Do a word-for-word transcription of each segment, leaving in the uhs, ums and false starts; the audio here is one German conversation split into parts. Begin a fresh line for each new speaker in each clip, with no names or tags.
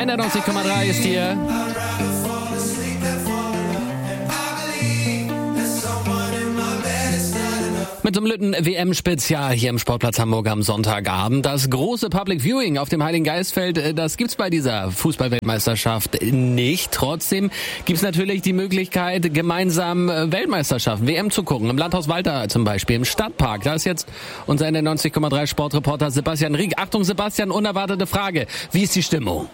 N R neunzig Komma drei ist hier. Mit so einem Lütten-W M-Spezial hier im Sportplatz Hamburg am Sonntagabend. Das große Public Viewing auf dem Heiligen Geistfeld, das gibt's bei dieser Fußball-Weltmeisterschaft nicht. Trotzdem gibt's natürlich die Möglichkeit, gemeinsam Weltmeisterschaft, W M zu gucken. Im Landhaus Walter zum Beispiel, im Stadtpark. Da ist jetzt unser N R neunzig Komma drei Sportreporter Sebastian Rieck. Achtung Sebastian, unerwartete Frage. Wie ist die Stimmung?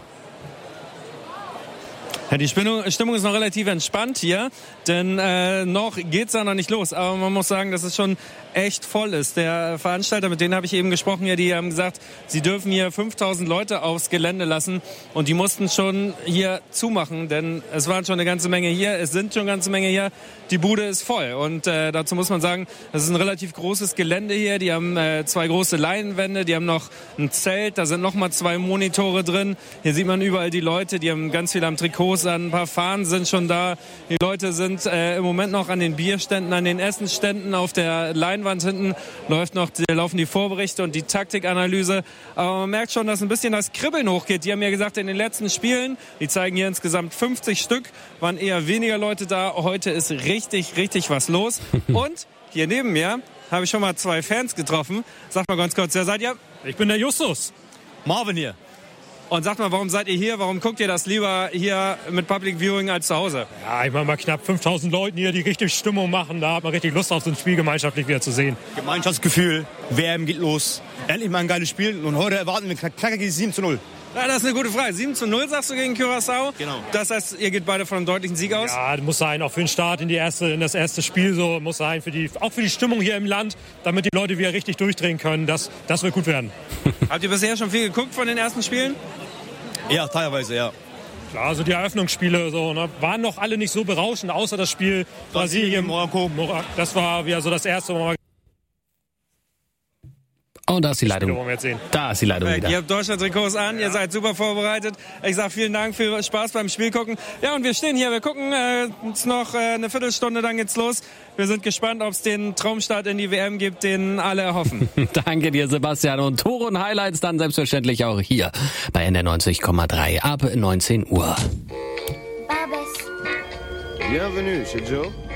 Ja, die Stimmung, Stimmung ist noch relativ entspannt hier, denn äh, noch geht's da noch nicht los. Aber man muss sagen, dass es schon echt voll ist. Der Veranstalter, mit denen habe ich eben gesprochen, ja, die haben gesagt, sie dürfen hier fünftausend Leute aufs Gelände lassen und die mussten schon hier zumachen, denn es waren schon eine ganze Menge hier, es sind schon eine ganze Menge hier. Die Bude ist voll und äh, dazu muss man sagen, das ist ein relativ großes Gelände hier. Die haben äh, zwei große Leinwände, die haben noch ein Zelt, da sind noch mal zwei Monitore drin. Hier sieht man überall die Leute, die haben ganz viel am Trikots an, ein paar Fahnen sind schon da. Die Leute sind äh, im Moment noch an den Bierständen, an den Essensständen, auf der Leinwand hinten läuft noch, laufen die Vorberichte und die Taktikanalyse. Aber man merkt schon, dass ein bisschen das Kribbeln hochgeht. Die haben ja gesagt, in den letzten Spielen, die zeigen hier insgesamt fünfzig Stück, waren eher weniger Leute da. Heute ist richtig, richtig was los. Und hier neben mir habe ich schon mal zwei Fans getroffen. Sagt mal ganz kurz, wer seid ihr?
Ich bin der Justus.
Marvin hier. Und sagt mal, warum seid ihr hier? Warum guckt ihr das lieber hier mit Public Viewing als zu Hause?
Ja, ich meine mal knapp fünftausend Leuten hier, die richtig Stimmung machen. Da hat man richtig Lust auf so ein Spiel gemeinschaftlich wieder zu sehen.
Gemeinschaftsgefühl, W M geht los. Endlich mal ein geiles Spiel. Und heute erwarten wir knackiges sieben zu null.
Ja, das ist eine gute Frage. sieben zu null sagst du gegen Curaçao?
Genau.
Das heißt, ihr geht beide von einem deutlichen Sieg aus?
Ja, muss sein, auch für den Start in, die erste, in das erste Spiel so, muss sein, für die, auch für die Stimmung hier im Land, damit die Leute wieder richtig durchdrehen können. Das, das wird gut werden.
Habt ihr bisher schon viel geguckt von den ersten Spielen?
Ja, teilweise, ja.
Klar, also die Eröffnungsspiele so, ne, waren noch alle nicht so berauschend, außer das Spiel Brasilien, Marokko. Das war wieder so das erste, wo man
Und da ist die Leitung.
wir jetzt sehen.
Da ist die Leitung wieder.
Ihr habt Deutschland-Trikots an, ihr seid super vorbereitet. Ich sag vielen Dank, viel Spaß beim Spiel gucken. Ja, und wir stehen hier, wir gucken äh, uns noch äh, eine Viertelstunde, dann geht's los. Wir sind gespannt, ob es den Traumstart in die W M gibt, den alle erhoffen.
Danke dir, Sebastian. Und Tore und Highlights dann selbstverständlich auch hier bei N R neunzig Komma drei ab neunzehn Uhr.
Bienvenue chez Joe.